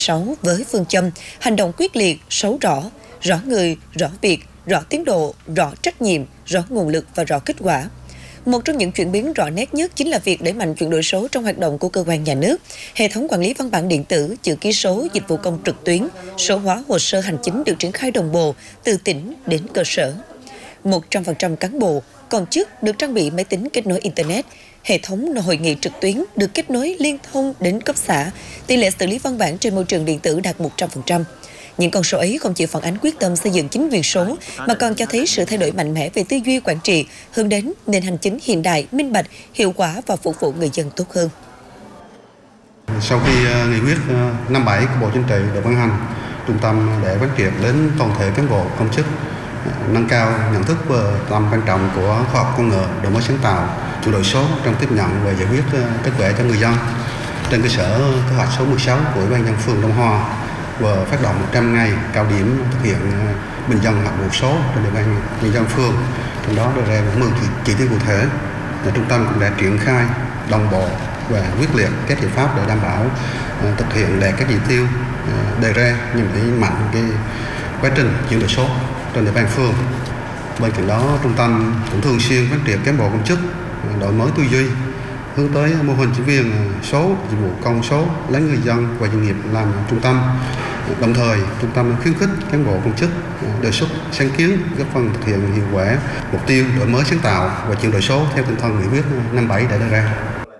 6 với phương châm hành động quyết liệt, sấu rõ người, rõ việc, rõ tiến độ, rõ trách nhiệm, rõ nguồn lực và rõ kết quả. Một trong những chuyển biến rõ nét nhất chính là việc đẩy mạnh chuyển đổi số trong hoạt động của cơ quan nhà nước. Hệ thống quản lý văn bản điện tử, chữ ký số, dịch vụ công trực tuyến, số hóa hồ sơ hành chính được triển khai đồng bộ từ tỉnh đến cơ sở. 100% cán bộ, công chức được trang bị máy tính kết nối Internet. Hệ thống hội nghị trực tuyến được kết nối liên thông đến cấp xã. Tỷ lệ xử lý văn bản trên môi trường điện tử đạt 100%. Những con số ấy không chỉ phản ánh quyết tâm xây dựng chính quyền số, mà còn cho thấy sự thay đổi mạnh mẽ về tư duy quản trị, hướng đến nền hành chính hiện đại, minh bạch, hiệu quả và phục vụ người dân tốt hơn. Sau khi nghị quyết 57 của Bộ Chính trị được ban hành, Trung tâm để quán triệt đến toàn thể cán bộ công chức nâng cao nhận thức về tầm quan trọng của khoa học công nghệ, đổi mới sáng tạo, chuyển đổi số trong tiếp nhận và giải quyết kết quả cho người dân. Trên cơ sở kế hoạch số 16 của Ủy ban nhân phường Đông Hòa vừa phát động 100 ngày cao điểm thực hiện bình dân học một số trên địa bàn nhân dân phường, trong đó đưa ra 10 chỉ tiêu cụ thể. Trung tâm cũng đã triển khai đồng bộ và quyết liệt các giải pháp để đảm bảo thực hiện đạt các chỉ tiêu đề ra, nhằm đẩy mạnh cái quá trình chuyển đổi số trên địa bàn phường. Bên cạnh đó, trung tâm cũng thường xuyên phát triển cán bộ công chức đổi mới tư duy, hướng tới mô hình chính quyền số, dịch vụ công số, lấy người dân và doanh nghiệp làm trung tâm. Đồng thời, trung tâm khuyến khích cán bộ công chức đề xuất sáng kiến góp phần thực hiện hiệu quả mục tiêu đổi mới sáng tạo và chuyển đổi số theo tinh thần nghị quyết 57 đã đề ra.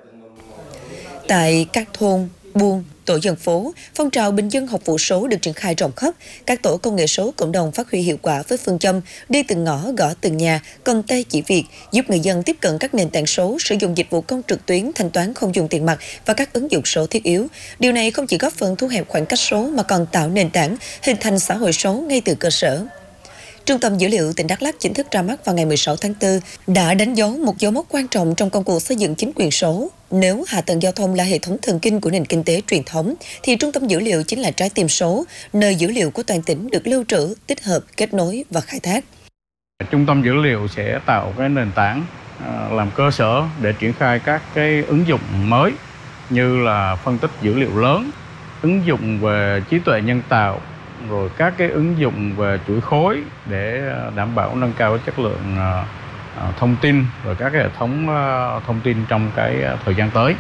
Tại các thôn, buôn, tổ dân phố, phong trào bình dân học vụ số được triển khai rộng khắp. Các tổ công nghệ số cộng đồng phát huy hiệu quả với phương châm đi từng ngõ, gõ từng nhà, cầm tay chỉ việc, giúp người dân tiếp cận các nền tảng số, sử dụng dịch vụ công trực tuyến, thanh toán không dùng tiền mặt và các ứng dụng số thiết yếu. Điều này không chỉ góp phần thu hẹp khoảng cách số mà còn tạo nền tảng hình thành xã hội số ngay từ cơ sở. Trung tâm Dữ liệu tỉnh Đắk Lắk chính thức ra mắt vào ngày 16 tháng 4 đã đánh dấu một dấu mốc quan trọng trong công cuộc xây dựng chính quyền số. Nếu hạ tầng giao thông là hệ thống thần kinh của nền kinh tế truyền thống, thì Trung tâm Dữ liệu chính là trái tim số, nơi dữ liệu của toàn tỉnh được lưu trữ, tích hợp, kết nối và khai thác. Trung tâm Dữ liệu sẽ tạo cái nền tảng làm cơ sở để triển khai các cái ứng dụng mới như là phân tích dữ liệu lớn, ứng dụng về trí tuệ nhân tạo, rồi các cái ứng dụng về chuỗi khối để đảm bảo nâng cao chất lượng thông tin và các cái hệ thống thông tin trong cái thời gian tới.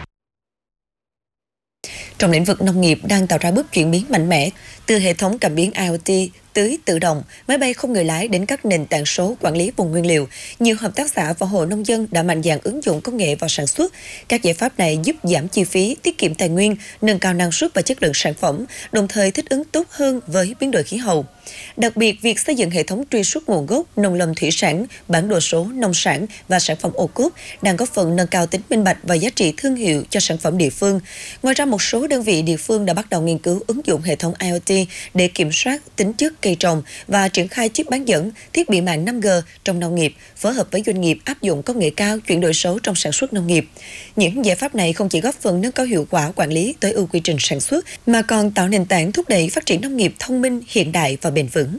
Trong lĩnh vực nông nghiệp đang tạo ra bước chuyển biến mạnh mẽ, từ hệ thống cảm biến IoT, tưới tự động, máy bay không người lái đến các nền tảng số quản lý vùng nguyên liệu. Nhiều hợp tác xã và hộ nông dân đã mạnh dạn ứng dụng công nghệ vào sản xuất. Các giải pháp này giúp giảm chi phí, tiết kiệm tài nguyên, nâng cao năng suất và chất lượng sản phẩm, đồng thời thích ứng tốt hơn với biến đổi khí hậu. Đặc biệt, việc xây dựng hệ thống truy xuất nguồn gốc, nông lâm thủy sản, bản đồ số, nông sản và sản phẩm ô cốp đang góp phần nâng cao tính minh bạch và giá trị thương hiệu cho sản phẩm địa phương. Ngoài ra, một số đơn vị địa phương đã bắt đầu nghiên cứu ứng dụng hệ thống IoT để kiểm soát tính chất cây trồng và triển khai chip bán dẫn, thiết bị mạng 5G trong nông nghiệp, phối hợp với doanh nghiệp áp dụng công nghệ cao, chuyển đổi số trong sản xuất nông nghiệp. Những giải pháp này không chỉ góp phần nâng cao hiệu quả quản lý tối ưu quy trình sản xuất, mà còn tạo nền tảng thúc đẩy phát triển nông nghiệp thông minh, hiện đại và bền vững.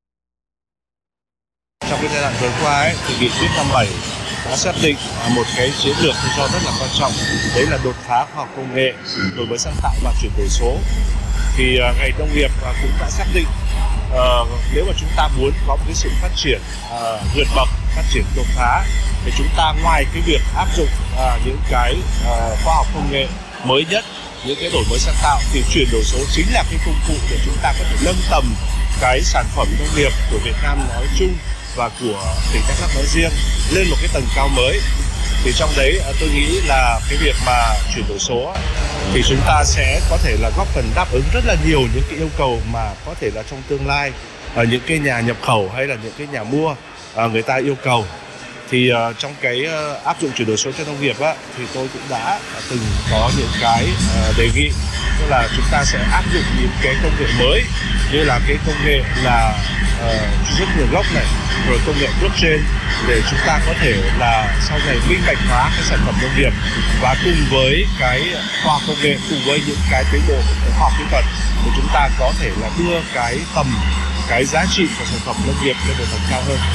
Trong cái giai đoạn vừa qua thì nghị quyết 57 đã xác định một cái chiến lược tôi cho rất là quan trọng, đấy là đột phá khoa học công nghệ, đổi mới sáng tạo và chuyển đổi số. Thì ngành nông nghiệp cũng đã xác định nếu mà chúng ta muốn có một cái sự phát triển vượt bậc, phát triển đột phá, thì chúng ta ngoài cái việc áp dụng những cái khoa học công nghệ mới nhất, những cái đổi mới sáng tạo, thì chuyển đổi số chính là cái công cụ để chúng ta có thể nâng tầm cái sản phẩm nông nghiệp của Việt Nam nói chung và của tỉnh Đắk Lắk nói riêng lên một cái tầng cao mới. Thì trong đấy tôi nghĩ là cái việc mà chuyển đổi số thì chúng ta sẽ có thể là góp phần đáp ứng rất là nhiều những cái yêu cầu mà có thể là trong tương lai những cái nhà nhập khẩu hay là những cái nhà mua người ta yêu cầu. Thì trong cái áp dụng chuyển đổi số cho nông nghiệp thì tôi cũng đã từng có những cái đề nghị, tức là chúng ta sẽ áp dụng những cái công nghệ mới như là cái công nghệ là truy xuất nguồn gốc này, rồi công nghệ blockchain để chúng ta có thể là sau này minh bạch hóa cái sản phẩm nông nghiệp, và cùng với cái khoa học công nghệ, cùng với những cái tiến bộ khoa học kỹ thuật thì chúng ta có thể là đưa cái tầm, cái giá trị của sản phẩm nông nghiệp lên một tầm cao hơn.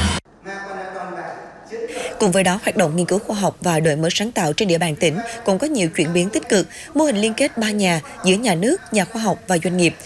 Cùng với đó, hoạt động nghiên cứu khoa học và đổi mới sáng tạo trên địa bàn tỉnh cũng có nhiều chuyển biến tích cực. Mô hình liên kết 3 nhà giữa nhà nước, nhà khoa học và doanh nghiệp